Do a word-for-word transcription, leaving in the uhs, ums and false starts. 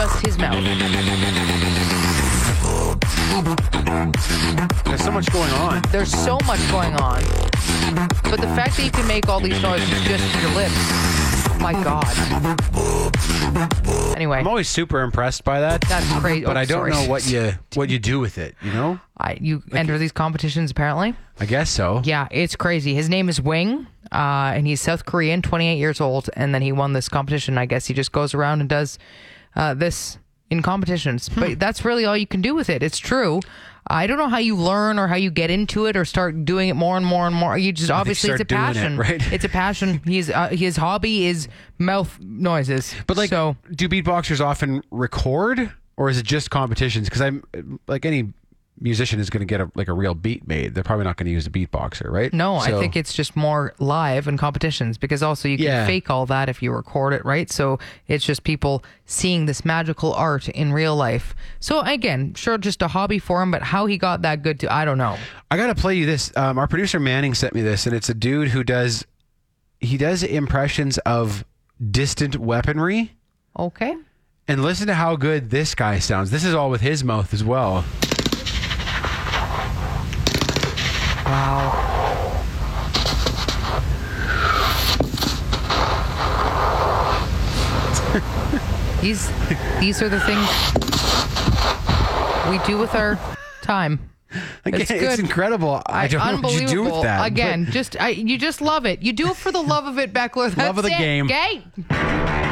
just his mouth. There's so much going on. There's so much going on. But the fact that you can make all these noises just with your lips, my God. Anyway, I'm always super impressed by that. that's crazy. But oh, I don't sorry. know what you what you do with it, you know? I, you enter these competitions, apparently. I guess so. Yeah, it's crazy. His name is Wing, uh, and he's South Korean, twenty-eight years old, and then he won this competition. I guess he just goes around and does uh, this in competitions. Hmm. But that's really all you can do with it. It's true. I don't know how you learn or how you get into it or start doing it more and more and more. You just obviously it's a start doing it, passion. right? It's a passion. He's uh, his hobby is mouth noises. But like, so, do beatboxers often record, or is it just competitions? Because I'm like any musician is going to get a like a real beat made. They're probably not going to use a beatboxer, right? no, I So- think it's just more live and competitions because also you can Yeah. fake all that if you record it, right? So it's just people seeing this magical art in real life. So again, sure, just a hobby for him, but how he got that good to, I don't know. I got to play you this. Um, our producer Manning sent me this, and it's a dude who does he does impressions of distant weaponry. Okay. And listen to how good this guy sounds. This is all with his mouth as well. Wow. these these are the things we do with our time. Again, It's it's, good. incredible. I, don't know what you do with that. Again, just I, you just love it. You do it for the love of it, Beckler. That's Love of the it, game. Okay?